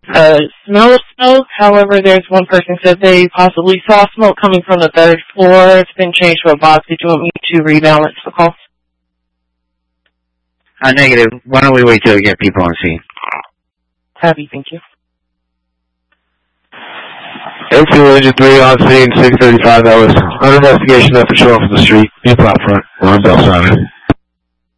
Smell of smoke. However, there's one person said they possibly saw smoke coming from the third floor. It's been changed to a box. Did you want me to rebalance the call? Negative. Why don't we wait till we get people on scene? Happy, thank you. Airfield Engine 3 on scene, 6:35 hours. Under investigation, effort show off the street. People out front. We're on Bell Simon.